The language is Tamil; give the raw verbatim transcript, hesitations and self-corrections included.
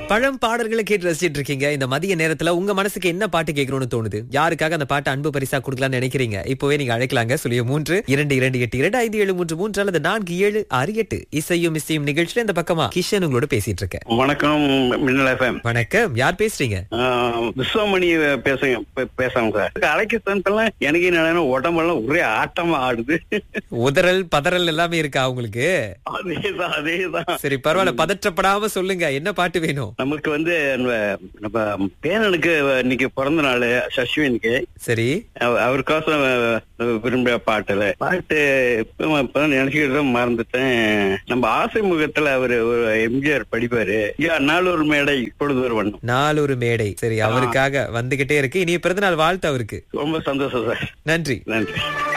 பழம் பாடல்களை கேட்டு ரசிச்சிட்டு இருக்கீங்க. இந்த மதிய நேரத்துல உங்க மனசுக்கு என்ன பாட்டு கேட்கணும்னு தோணுது? யாருக்காக அந்த பாட்டு அன்பு பரிசா கொடுக்கலாம்னு நினைக்கிறீங்க? இப்போவே நீங்க அழைக்கலாங்க. சொல்லிய மூன்று இரண்டு இரண்டு எட்டு இரண்டு ஐந்து ஏழு மூன்று மூன்று அல்லது நான்கு ஏழு ஆறு எட்டு. இசையும் இசையும் நிகழ்ச்சியில இந்த பக்கமா கிஷன் உங்களோட பேசிட்டு இருக்கேன். வணக்கம் மின்னல் எஃப்எம். வணக்கம், யார் பேசுறீங்க? விஸ்வமணி பேசுங்க பேசுறேன் சார். அழைக்க தந்தெல்லாம் எனக்கு என்ன உடம்பெல்லாம் ஒரே ஆட்டமா ஆடுது. உதறல் பதறல் எல்லாமே இருக்கா உங்களுக்கு? அதேதான் அதேதான். சரி, பரவாயில்ல, பதற்றப்படாம சொல்லுங்க, என்ன பாட்டு வேணும்? நமக்கு வந்து நம்ம பேரனுக்கு இன்னைக்கு பிறந்த நாள், சஷ்வினுக்கு. சரி, அவருக்கோசம் விரும்பிய பாட்டுல பாட்டு நினைச்சுக்கிட்டு மறந்துட்டேன். நம்ம ஆசை முகத்துல அவரு ஒரு எம்ஜிஆர் படிப்பாரு, நாலூர் மேடை இப்பொழுது ஒரு வண்ணம். நாலூர் மேடை. சரி, அவருக்காக வந்துகிட்டே இருக்கு. இனி பிறந்த நாள் வாழ்த்து அவருக்கு. ரொம்ப சந்தோஷம் சார். நன்றி. நன்றி.